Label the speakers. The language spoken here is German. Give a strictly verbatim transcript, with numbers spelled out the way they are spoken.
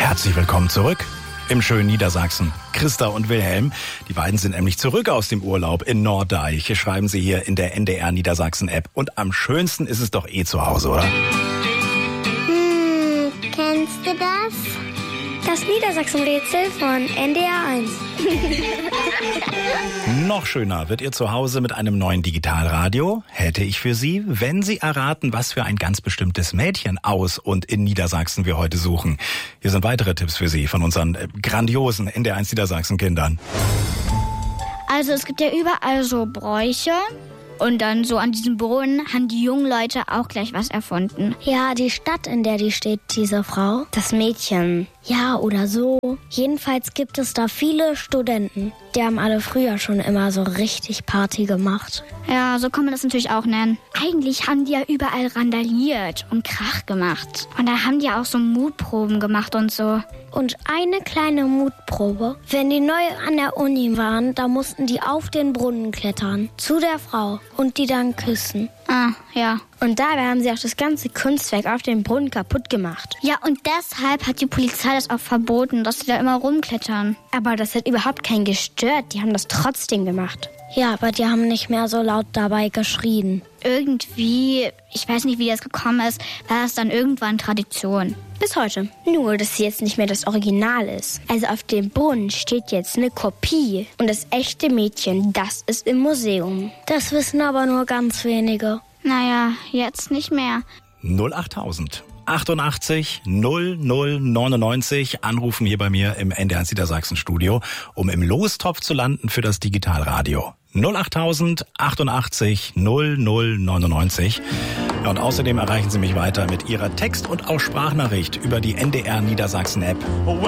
Speaker 1: Herzlich willkommen zurück im schönen Niedersachsen. Christa und Wilhelm, die beiden sind nämlich zurück aus dem Urlaub in Norddeich. Hier schreiben sie hier in der N D R Niedersachsen-App. Und am schönsten ist es doch eh zu Hause, oder?
Speaker 2: Hm, kennst du das?
Speaker 3: Das Niedersachsen-Rätsel von N D R eins.
Speaker 1: Noch schöner wird Ihr Zuhause mit einem neuen Digitalradio, hätte ich für Sie, wenn Sie erraten, was für ein ganz bestimmtes Mädchen aus und in Niedersachsen wir heute suchen. Hier sind weitere Tipps für Sie von unseren grandiosen N D R eins Niedersachsen-Kindern.
Speaker 4: Also es gibt ja überall so Bräuche. Und dann so an diesem Brunnen haben die jungen Leute auch gleich was erfunden.
Speaker 2: Ja, die Stadt, in der die steht, diese Frau. Das Mädchen. Ja, oder so. Jedenfalls gibt es da viele Studenten. Die haben alle früher schon immer so richtig Party gemacht.
Speaker 4: Ja, so kann man das natürlich auch nennen. Eigentlich haben die ja überall randaliert und Krach gemacht. Und da haben die ja auch so Mutproben gemacht und so.
Speaker 2: Und eine kleine Mutprobe. Wenn die neu an der Uni waren, da mussten die auf den Brunnen klettern. Zu der Frau. Und die dann küssen.
Speaker 4: Ah, ja.
Speaker 3: Und dabei haben sie auch das ganze Kunstwerk auf dem Brunnen kaputt gemacht.
Speaker 4: Ja, und deshalb hat die Polizei das auch verboten, dass sie da immer rumklettern.
Speaker 3: Aber das hat überhaupt keinen gestört. Die haben das trotzdem gemacht.
Speaker 2: Ja, aber die haben nicht mehr so laut dabei geschrien.
Speaker 4: Irgendwie, ich weiß nicht, wie das gekommen ist, war das dann irgendwann Tradition.
Speaker 3: Bis heute. Nur, dass sie jetzt nicht mehr das Original ist. Also auf dem Brunnen steht jetzt eine Kopie. Und das echte Mädchen, das ist im Museum.
Speaker 2: Das wissen aber nur ganz wenige.
Speaker 4: Naja, jetzt nicht mehr.
Speaker 1: null achttausend achtundachtzig null null neunundneunzig anrufen hier bei mir im N D R eins Niedersachsen Studio, um im Lostopf zu landen für das Digitalradio. null achttausend achtundachtzig null null neunundneunzig. Ja, und außerdem erreichen Sie mich weiter mit Ihrer Text- und auch Sprachnachricht über die N D R Niedersachsen App.